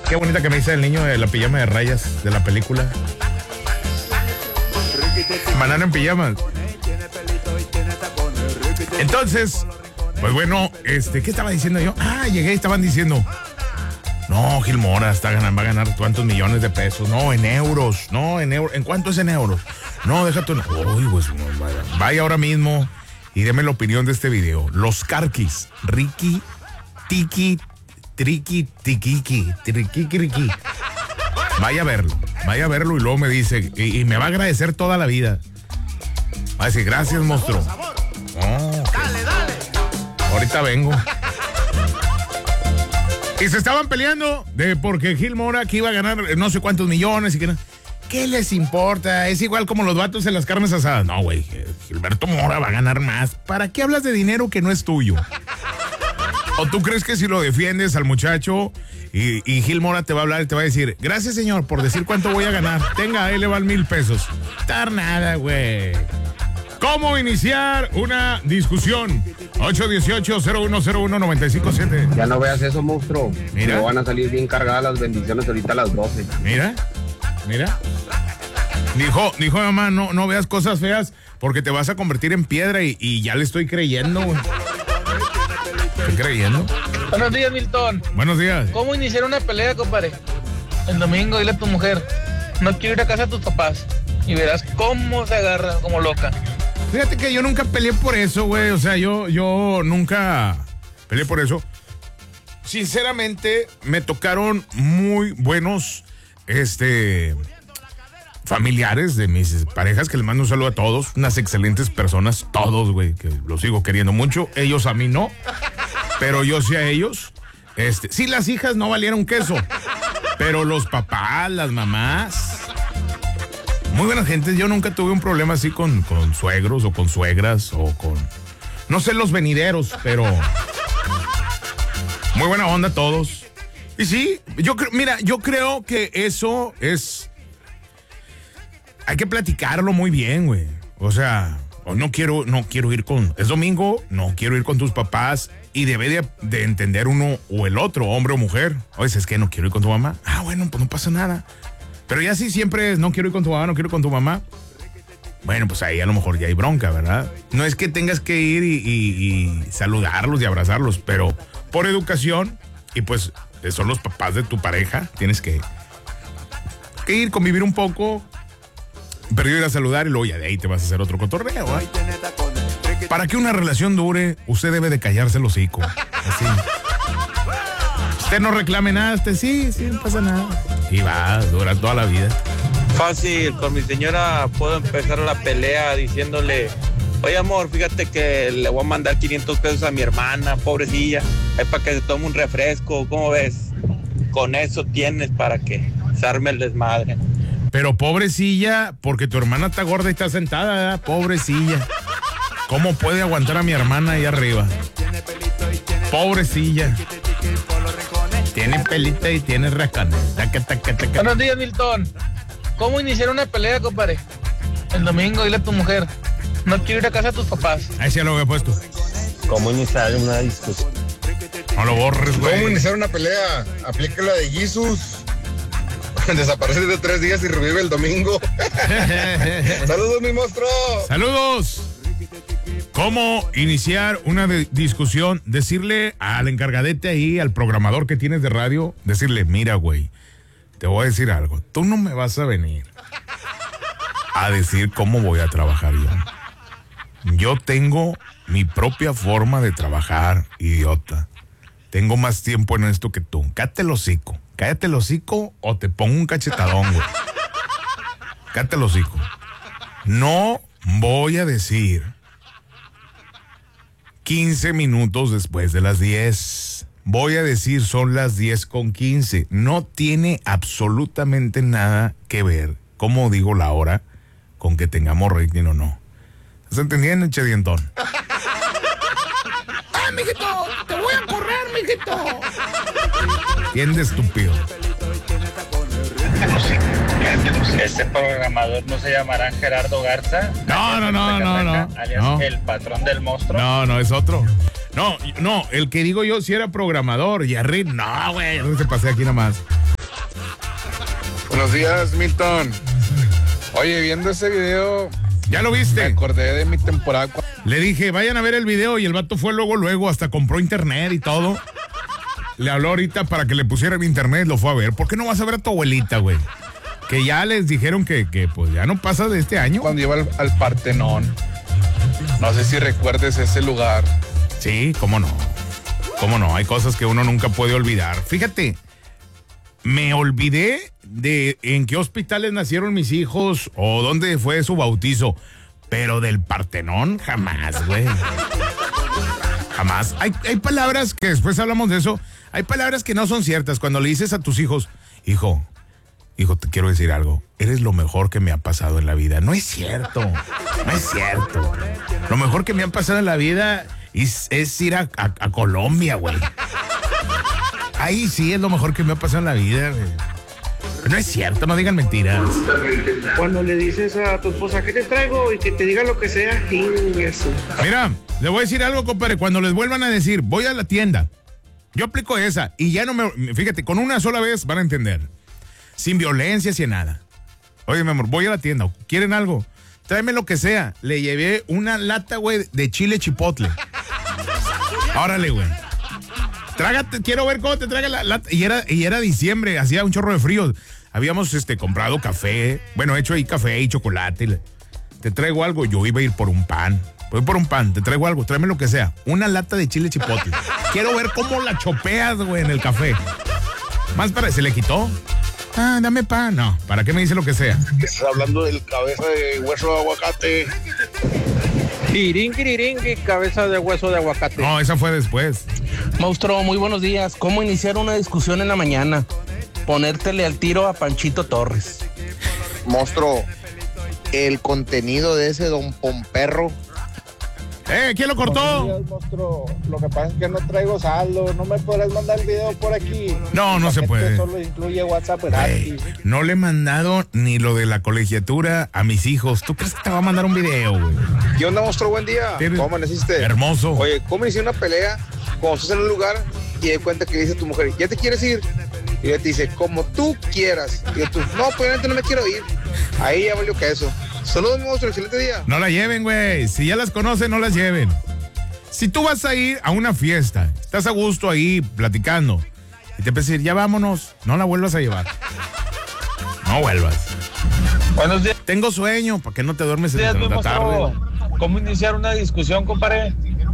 Qué bonita camisa del niño de la pijama de rayas de la película. Banana en pijamas. Entonces, pues bueno, ¿qué estaba diciendo yo? Llegué y estaban diciendo, no, Gil Mora va a ganar cuántos millones de pesos. No, en euros. ¿En cuánto es en euros? No, déjate. Uy, pues vaya ahora mismo y deme la opinión de este video. Los Carquis, Ricky, Tiki, Triqui, Tiquiqui, Triquiqui. Vaya a verlo y luego me dice, y me va a agradecer toda la vida. Va a decir, gracias, monstruo. Oh, dale. Ahorita vengo. Y se estaban peleando porque Gil Mora que iba a ganar no sé cuántos millones y que no. ¿Qué les importa? Es igual como los vatos en las carnes asadas. No, güey, Gilberto Mora va a ganar más. ¿Para qué hablas de dinero que no es tuyo? ¿O tú crees que si lo defiendes al muchacho y Gil Mora te va a hablar y te va a decir, gracias, señor, por decir cuánto voy a ganar? Tenga, ahí le van 1,000 pesos. Dar nada, güey. ¿Cómo iniciar una discusión? 818-0101-957. Ya no veas eso, monstruo. Mira. No van a salir bien cargadas las bendiciones ahorita a las 12. Mira. Dijo mi mamá, no veas cosas feas porque te vas a convertir en piedra y ya le estoy creyendo, güey. ¿Estoy creyendo? Buenos días, Milton. Buenos días. ¿Cómo iniciar una pelea, compadre? El domingo dile a tu mujer, no quiero ir a casa de tus papás. Y verás cómo se agarra como loca. Fíjate que yo nunca peleé por eso, güey. O sea, yo nunca peleé por eso. Sinceramente, me tocaron muy buenos, familiares de mis parejas, que les mando un saludo a todos. Unas excelentes personas, todos, güey, que los sigo queriendo mucho. Ellos a mí no, pero yo sí a ellos. Sí, las hijas no valieron queso, pero los papás, las mamás... Muy buena gente, yo nunca tuve un problema así con suegros o con suegras o con, no sé, los venideros, pero muy buena onda todos. Y sí, yo creo que eso es, hay que platicarlo muy bien, güey. O sea, no quiero ir es domingo, no quiero ir con tus papás y debe de entender uno o el otro, hombre o mujer. Oye, es que no quiero ir con tu mamá. Bueno, pues no pasa nada. Pero ya sí siempre es, no quiero ir con tu papá, no quiero ir con tu mamá. Bueno, pues ahí a lo mejor ya hay bronca, ¿verdad? No es que tengas que ir y saludarlos y abrazarlos, pero por educación, y pues son los papás de tu pareja, tienes que ir, convivir un poco, pero ir a saludar y luego ya de ahí te vas a hacer otro cotorreo, ¿eh? Para que una relación dure, usted debe de callarse el hocico. Así. Usted no reclame nada, sí, no pasa nada. Y va, dura toda la vida. Fácil, con mi señora puedo empezar la pelea diciéndole, oye amor, fíjate que le voy a mandar 500 pesos a mi hermana, pobrecilla, es para que se tome un refresco, ¿cómo ves? Con eso tienes para que se arme el desmadre. Pero pobrecilla, porque tu hermana está gorda y está sentada, ¿verdad? Pobrecilla. ¿Cómo puede aguantar a mi hermana ahí arriba? Pobrecilla. Tiene pelita y tiene rascanes. Buenos días, Milton. ¿Cómo iniciar una pelea, compadre? El domingo dile a tu mujer, no quiero ir a casa de tus papás. Ahí sí ya lo había puesto. ¿Cómo iniciar una discusión? No lo borres, güey. ¿Cómo iniciar una pelea? Aplica la de Jesus. Desaparece de 3 días y revive el domingo. Saludos, mi monstruo. Saludos. ¿Cómo iniciar una discusión? Decirle al encargadete ahí, al programador que tienes de radio, decirle, mira, güey, te voy a decir algo. Tú no me vas a venir a decir cómo voy a trabajar yo. Yo tengo mi propia forma de trabajar, idiota. Tengo más tiempo en esto que tú. Cállate el hocico. Cállate el hocico o te pongo un cachetadón, güey. Cállate el hocico. No voy a decir 15 minutos después de las 10. Voy a decir son las 10:15. No tiene absolutamente nada que ver, como digo la hora, con que tengamos rating o no. ¿Estás entendiendo, chedientón? ¡Ah, mijito! ¡Te voy a correr, mijito! ¿Entiende, estúpido? ¿Este programador no se llamará Gerardo Garza? No. Alias No. el patrón del monstruo. No, es otro. No, el que digo yo sí era programador y arriba, no, güey, no se pasé aquí nomás. Buenos días, Milton. Oye, viendo ese video, ¿Ya lo me viste? acordé de mi temporada. Le dije, vayan a ver el video y el vato fue luego, hasta compró internet y todo. Le habló ahorita para que le pusieran internet, lo fue a ver. ¿Por qué no vas a ver a tu abuelita, güey? Que ya les dijeron que pues ya no pasa de este año. Cuando iba al Partenón. No sé si recuerdes ese lugar. Sí, cómo no. Cómo no, hay cosas que uno nunca puede olvidar. Fíjate, me olvidé de en qué hospitales nacieron mis hijos o dónde fue su bautizo, pero del Partenón jamás, güey. Jamás. Hay palabras que después hablamos de eso. Hay palabras que no son ciertas. Cuando le dices a tus hijos, hijo, te quiero decir algo. Eres lo mejor que me ha pasado en la vida. No es cierto. No es cierto. Lo mejor que me ha pasado en la vida es ir a Colombia, güey. Ahí sí es lo mejor que me ha pasado en la vida, güey. No es cierto, no digan mentiras. Cuando le dices a tu esposa, ¿qué te traigo? Y que te diga lo que sea, eso. Mira, le voy a decir algo, compadre. Cuando les vuelvan a decir, voy a la tienda, yo aplico esa y ya no me... Fíjate, con una sola vez van a entender. Sin violencia, sin nada. Oye, mi amor, voy a la tienda. ¿Quieren algo? Tráeme lo que sea. Le llevé una lata, güey, de chile chipotle. Órale, güey. Trágate, quiero ver cómo te traga la lata. Y era diciembre, hacía un chorro de frío. Habíamos comprado café. Bueno, hecho ahí café y chocolate. Te traigo algo. Yo iba a ir por un pan. Voy por un pan, te traigo algo. Tráeme lo que sea. Una lata de chile chipotle. Quiero ver cómo la chopeas, güey, en el café. Más para... ¿Se le quitó? Ah, dame pan. No, ¿para qué me dice lo que sea? Estás hablando del cabeza de hueso de aguacate. Kiriringi, cabeza de hueso de aguacate. No, esa fue después. Monstruo, muy buenos días. ¿Cómo iniciar una discusión en la mañana? Ponértele al tiro a Panchito Torres. Monstruo, el contenido de ese don Pomperro. ¿Quién lo cortó? Buenos días, monstruo. Lo que pasa es que no traigo saldo. ¿No me podrás mandar el video por aquí? No se puede. Solo incluye WhatsApp gratis. No le he mandado ni lo de la colegiatura a mis hijos. ¿Tú crees que te va a mandar un video, güey? ¿Qué onda, monstruo? Buen día. ¿Cómo amaneciste? Hermoso. Oye, ¿cómo inicié una pelea cuando estás en un lugar y de cuenta que le dice a tu mujer, ¿ya te quieres ir? Y ella te dice, como tú quieras. Y tú, no, pues realmente no me quiero ir. Ahí ya valió que eso. Saludos, monstruo, excelente día. No la lleven, güey. Si ya las conocen, no las lleven. Si tú vas a ir a una fiesta, estás a gusto ahí platicando y te empiezas a decir, ya vámonos, no la vuelvas a llevar. No vuelvas. Buenos días. Tengo sueño, ¿para qué no te duermes en la tarde? ¿Cómo iniciar una discusión, compadre?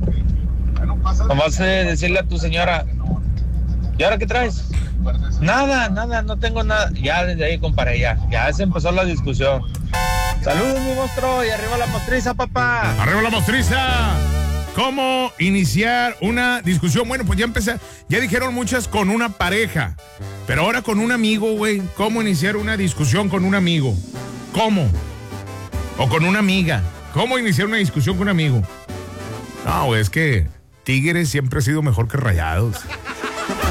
Nomás decirle a tu señora, ¿y ahora qué traes? Nada, no tengo nada. Ya desde ahí, compadre, ya se empezó la discusión. Saludos, mi monstruo, y arriba la mostriza, papá. ¡Arriba la mostriza! ¿Cómo iniciar una discusión? Bueno, pues ya dijeron muchas con una pareja, pero ahora con un amigo, güey. ¿Cómo iniciar una discusión con un amigo? ¿Cómo? O con una amiga. ¿Cómo iniciar una discusión con un amigo? No, güey, es que Tigres siempre ha sido mejor que Rayados.